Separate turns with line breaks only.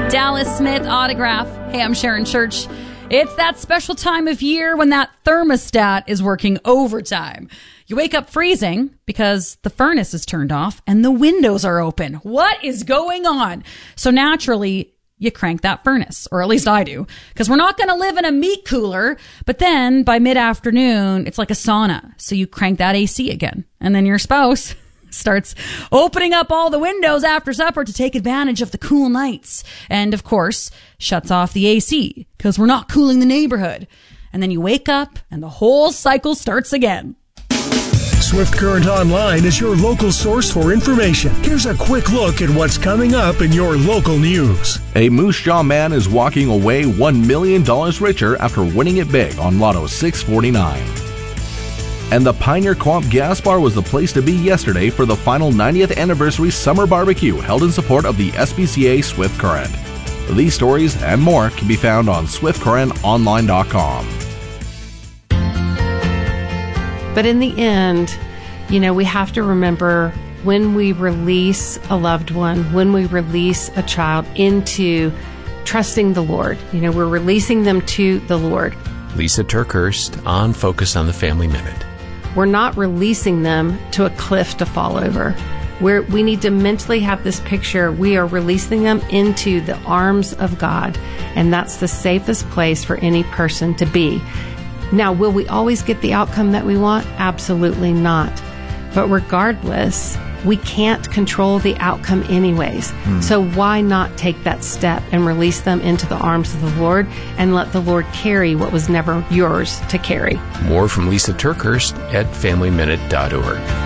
Dallas Smith autograph. Hey, I'm Sharon Church. It's that special time of year when that thermostat is working overtime. You wake up freezing because the furnace is turned off and the windows are open. What is going on? So naturally, you crank that furnace, or at least I do, because we're not going to live in a meat cooler. But then by mid-afternoon, it's like a sauna. So you crank that AC again. And then your spouse starts opening up all the windows after supper to take advantage of the cool nights. And of course, shuts off the AC because we're not cooling the neighborhood. And then you wake up and the whole cycle starts again.
Swift Current Online is your local source for information. Here's a quick look at what's coming up in your local news.
A Moose Jaw man is walking away $1 million richer after winning it big on Lotto 649. And the Pioneer Co-op Gas Bar was the place to be yesterday for the final 90th anniversary summer barbecue held in support of the SPCA Swift Current. These stories and more can be found on swiftcurrentonline.com.
But in the end, we have to remember when we release a loved one, when we release a child into trusting the Lord, we're releasing them to the Lord.
Lisa Turkhurst on Focus on the Family Minute.
We're not releasing them to a cliff to fall over. We need to mentally have this picture. We are releasing them into the arms of God, and that's the safest place for any person to be. Now, will we always get the outcome that we want? Absolutely not. But regardless, we can't control the outcome anyways. So why not take that step and release them into the arms of the Lord and let the Lord carry what was never yours to carry?
More from Lisa Turkhurst at FamilyMinute.org.